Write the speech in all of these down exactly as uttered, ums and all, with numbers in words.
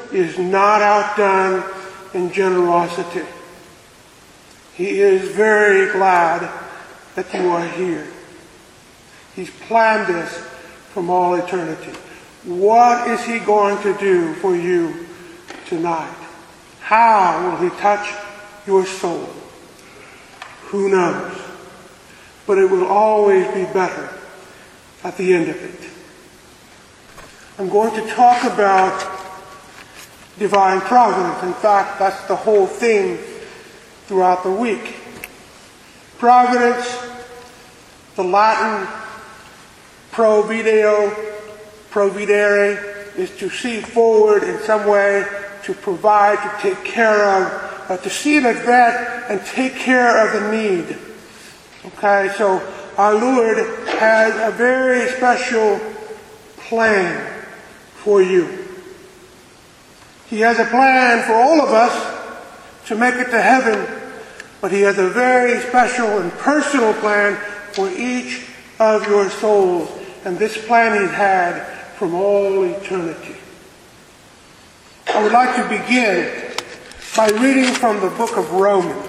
is not outdone in generosity. He is very glad that you are here. He's planned this from all eternity. What is he going to do for you tonight? How will he touch your soul? Who knows? But it will always be better at the end of it. I'm going to talk about divine providence. In fact, that's the whole theme throughout the week. Providence, the Latin provideo, providere, is to see forward in some way, to provide, to take care of, uh, to see in advance and take care of the need. Okay, so our Lord has a very special plan for you. He has a plan for all of us to make it to heaven, but he has a very special and personal plan for each of your souls. And this plan he's had from all eternity. I would like to begin by reading from the book of Romans.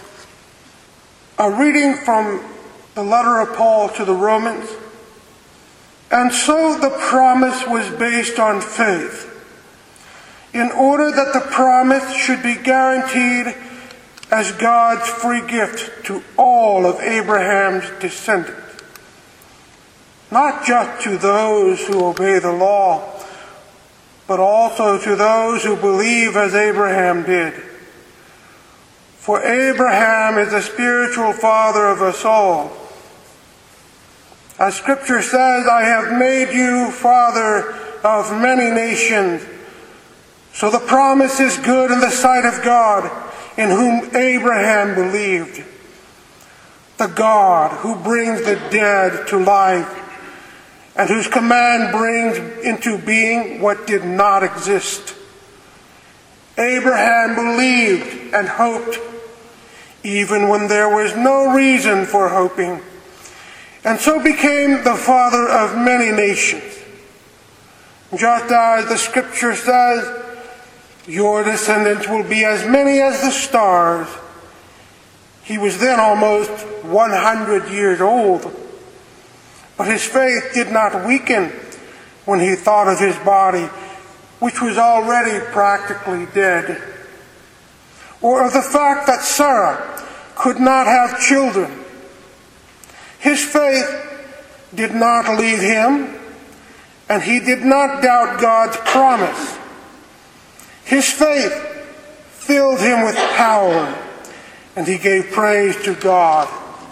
A reading from the letter of Paul to the Romans. And so the promise was based on faith, in order that the promise should be guaranteed as God's free gift to all of Abraham's descendants, not just to those who obey the law, but also to those who believe as Abraham did. For Abraham is the spiritual father of us all. As Scripture says, I have made you father of many nations. So the promise is good in the sight of God, in whom Abraham believed. The God who brings the dead to life, and whose command brings into being what did not exist. Abraham believed and hoped, even when there was no reason for hoping, and so became the father of many nations. Just as the Scripture says, your descendants will be as many as the stars. He was then almost one hundred years old. But his faith did not weaken when he thought of his body, which was already practically dead, or of the fact that Sarah could not have children. His faith did not leave him, and he did not doubt God's promise. His faith filled him with power, and he gave praise to God.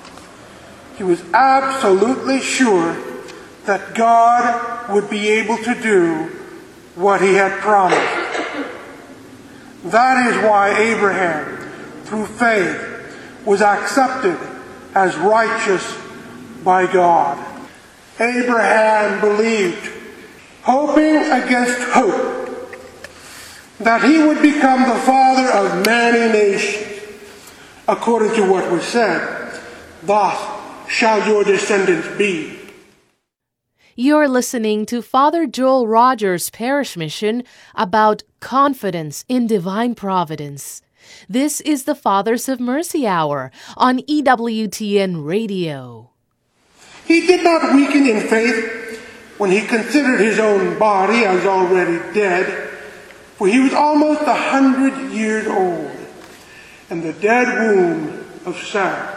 He was absolutely sure that God would be able to do what he had promised. That is why Abraham, through faith, was accepted as righteous by God. Abraham believed, hoping against hope, that he would become the father of many nations, according to what was said, thus shall your descendants be. You're listening to Father Joel Rogers' parish mission about confidence in divine providence. This is the Fathers of Mercy Hour on E W T N Radio. He did not weaken in faith when he considered his own body as already dead, for he was almost a hundred years old, and the dead womb of Sarah.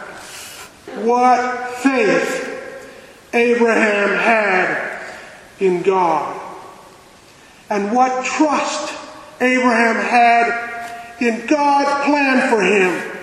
What faith Abraham had in God, and what trust Abraham had in God's plan for him.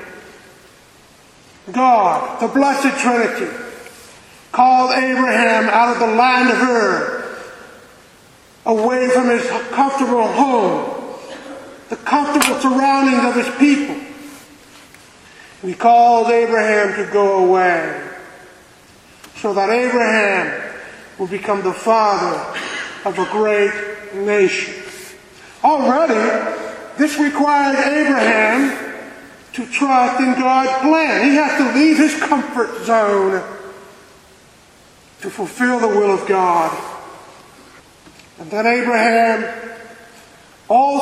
God, the Blessed Trinity, called Abraham out of the land of Ur, away from his comfortable home, the comfortable surroundings of his people. He calls Abraham to go away, so that Abraham will become the father of a great nation. Already, this required Abraham to trust in God's plan. He has to leave his comfort zone to fulfill the will of God. And then Abraham also